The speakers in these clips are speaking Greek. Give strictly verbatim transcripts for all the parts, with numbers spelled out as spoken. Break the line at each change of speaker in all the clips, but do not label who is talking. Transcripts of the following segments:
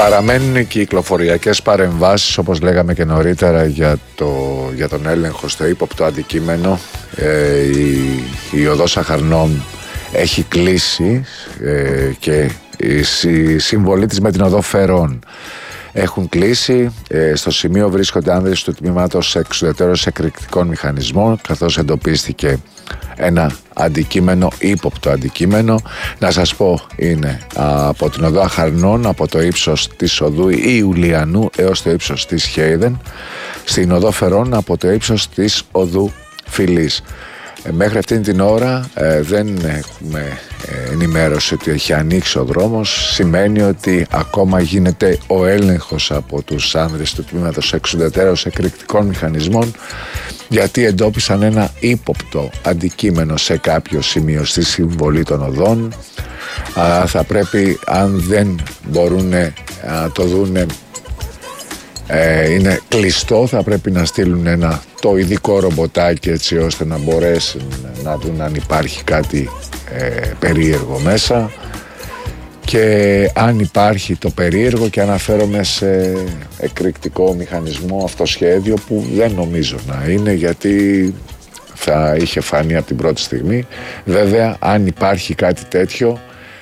Παραμένουν οι κυκλοφοριακές παρεμβάσεις, όπως λέγαμε και νωρίτερα, για, το, για τον έλεγχο στο ύποπτο αντικείμενο. Ε, η, η οδός Αχαρνών έχει κλείσει ε, και η, η συμβολή της με την οδό Φερών έχουν κλείσει. Ε, στο σημείο βρίσκονται άνδρες του τμήματος εξουδετερώσεως εκρηκτικών μηχανισμών, καθώς εντοπίστηκε ένα αντικείμενο, ύποπτο αντικείμενο. Να σας πω, είναι από την οδό Αχαρνών, από το ύψος της οδού Ιουλιανού έως το ύψος της Χέιδεν, στην οδό Φερών από το ύψος της οδού Φιλής. Ε, μέχρι αυτήν την ώρα ε, δεν έχουμε ενημέρωση ότι έχει ανοίξει ο δρόμος. Σημαίνει ότι ακόμα γίνεται ο έλεγχος από τους άνδρες του τμήματος εξουδετερώσεως εκρηκτικών μηχανισμών, γιατί εντόπισαν ένα ύποπτο αντικείμενο σε κάποιο σημείο στη συμβολή των οδών. Α, θα πρέπει, αν δεν μπορούν να το δούνε, ε, είναι κλειστό, θα πρέπει να στείλουν ένα το ειδικό ρομποτάκι, έτσι ώστε να μπορέσουν να δουν αν υπάρχει κάτι ε, περίεργο μέσα, και αν υπάρχει το περίεργο, και αναφέρομαι σε εκρηκτικό μηχανισμό αυτοσχέδιο, που δεν νομίζω να είναι, γιατί θα είχε φανεί από την πρώτη στιγμή. Βέβαια, αν υπάρχει κάτι τέτοιο,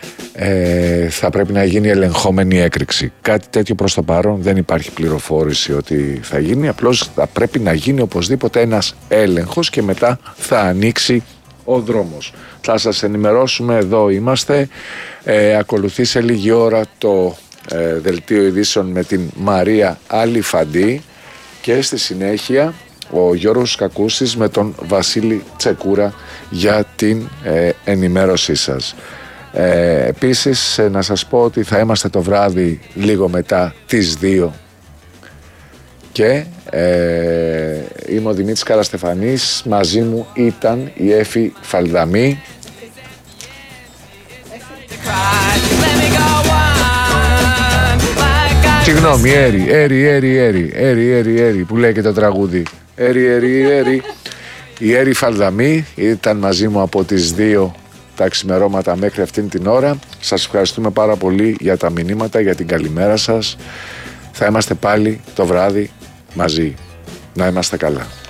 ε, θα πρέπει να γίνει ελεγχόμενη έκρηξη. Κάτι τέτοιο προς το παρόν δεν υπάρχει πληροφόρηση ότι θα γίνει. Απλώς θα πρέπει να γίνει οπωσδήποτε ένας έλεγχος και μετά θα ανοίξει ο δρόμος. Θα σας ενημερώσουμε, εδώ είμαστε. Ε, ακολουθεί σε λίγη ώρα το ε, δελτίο ειδήσεων με την Μαρία Αλιφαντή, και στη συνέχεια ο Γιώργος Κακούσης με τον Βασίλη Τσεκούρα για την ε, ενημέρωσή σας. Ε, επίσης να σας πω ότι θα είμαστε το βράδυ λίγο μετά τις δύο, και ε, είμαι ο Δημήτρης Καραστεφανής. Μαζί μου ήταν η Έφη Φαλδαμή. Συγγνώμη, Έρη, Έρη, Έρη, Έρη, Έρη, Έρη, Έρη, που λέει και το τραγούδι. Έρη, Έρη, Έρη. Η Έρη Φαλδαμή ήταν μαζί μου από τις δύο τα ξημερώματα μέχρι αυτήν την ώρα. Σας ευχαριστούμε πάρα πολύ για τα μηνύματα, για την καλημέρα σας. Θα είμαστε πάλι το βράδυ μαζί. Να είμαστε καλά.